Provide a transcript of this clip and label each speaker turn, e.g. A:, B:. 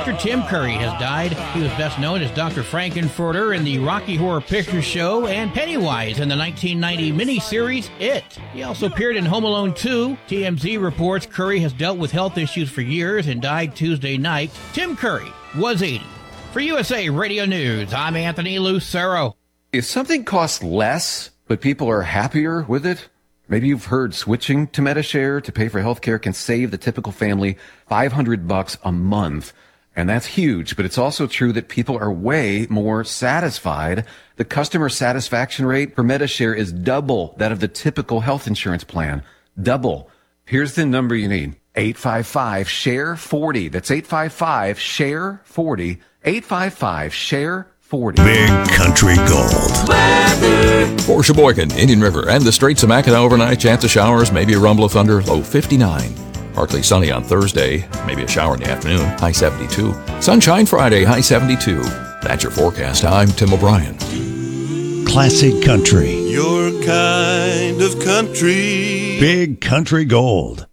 A: Actor Tim Curry has died. He was best known as Dr. Frankenfurter in the Rocky Horror Picture Show and Pennywise in the 1990 miniseries It. He also appeared in Home Alone 2. TMZ reports Curry has dealt with health issues for years and died Tuesday night. Tim Curry was 80. For USA Radio News, I'm Anthony Lucero.
B: If something costs less, but people are happier with it, maybe you've heard switching to Medi-Share to pay for healthcare can save the typical family $500 a month. And that's huge, but it's also true that people are way more satisfied. The customer satisfaction rate for Medi-Share is double that of the typical health insurance plan. Double. Here's the number you need. 855-SHARE-40. That's 855-SHARE-40. 855-SHARE-40.
C: Big Country Gold. Weather. For Sheboygan, Indian River, and the Straits of Mackinac overnight, chance of showers, maybe a rumble of thunder, low 59. Partly sunny on Thursday, maybe a shower in the afternoon, high 72. Sunshine Friday, high 72. That's your forecast. I'm Tim O'Brien.
D: Classic country.
E: Your kind of country.
D: Big Country Gold.